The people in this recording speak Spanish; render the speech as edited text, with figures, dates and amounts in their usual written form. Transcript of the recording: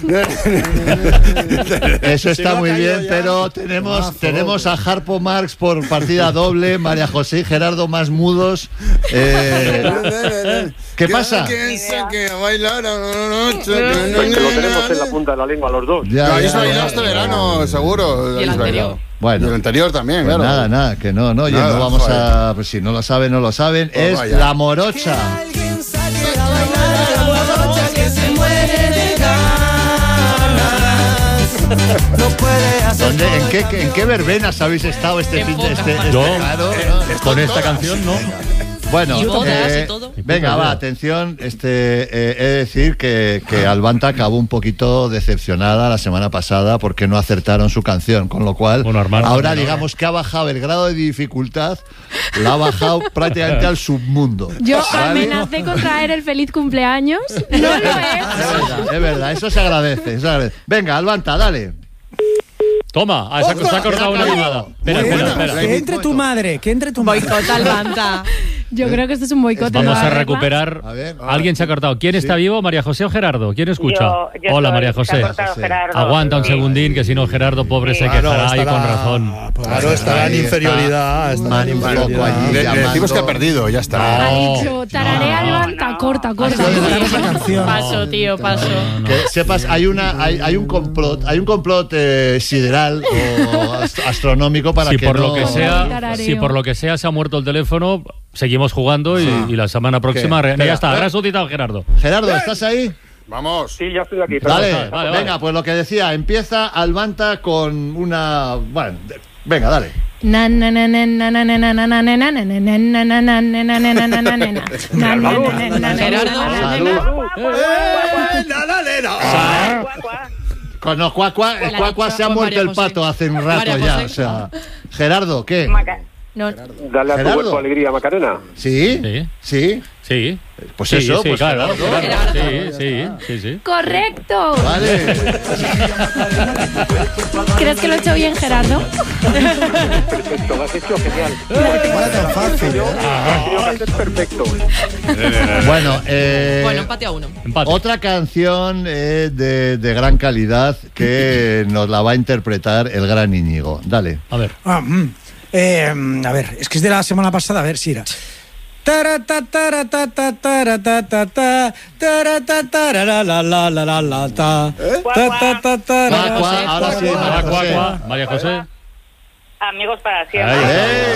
Eso está muy bien, pero tenemos a Harpo Marx por partida doble, María José y Gerardo más mudos. ¿Qué pasa? Que bailar Lo tenemos en la punta de la lengua los dos. Ya bailado este verano, seguro. Y el anterior. Bueno, y el anterior también, pues claro. nada, que no, oye, Nada, no vamos joder. a... Pues si no lo saben, no lo saben. Pues es vaya. La Morocha. ¿En qué verbenas habéis estado este fin de Yo, claro, con esta canción, ¿no? Bueno, Y bodas y todo. venga, va, atención. He de decir que Albanta acabó un poquito decepcionada la semana pasada porque no acertaron su canción, con lo cual Bueno, hermano, ahora digamos que ha bajado el grado de dificultad, la ha bajado prácticamente al submundo. Yo ¿vale? amenacé con traer el feliz cumpleaños. No lo he. Es verdad, eso se agradece. Venga, Albanta, dale. Toma, se ha cortado una llamada. Espera. Que entre tu madre. Boicot Albanta. Yo creo que esto es un boicot. Vamos ¿no? a Arregla. recuperar. A ver. Alguien se ha cortado. ¿Quién está vivo? ¿María José o Gerardo? ¿Quién escucha? Yo Hola, soy, María se ha José. cortado Gerardo. Aguanta un segundín, que si no, Gerardo, pobre, se quejará y con razón. Claro, estará en inferioridad. Man, un poco allí Le llamando. decimos que ha perdido, ya está. Ha dicho, tararea Albanta, corta. Paso, tío, paso. Que sepas, hay un complot sideral o astronómico para Si que por no... lo que sea, Tarareo. si por lo que sea se ha muerto el teléfono, seguimos jugando y la semana próxima ¿Qué? ya está, resucitado Gerardo. Gerardo, ¿estás ahí? Vamos. Sí, ya estoy aquí. Vale, Vale. venga, pues lo que decía, empieza Albanta con una... Bueno, venga, dale. No, Cuacua se ha con muerto María el José. pato hace un rato María ya, José. o sea... Gerardo, ¿qué? No, Dale a tu Gerardo. cuerpo alegría, Macarena. ¿Sí? ¿Sí? Sí. Pues Sí, eso, sí, pues claro. Gerardo. Sí. correcto. Vale. ¿Crees que lo he hecho bien, Gerardo? Perfecto, lo has hecho genial. Has tenido que hacer perfecto. Bueno, Bueno, empate a uno. Empate. otra canción de gran calidad que nos la va a interpretar el gran Íñigo. Dale. A ver. A ver, es que es de la semana pasada, a ver si era. Ahora sí, María José. María José. Amigos para siempre. Ahí está.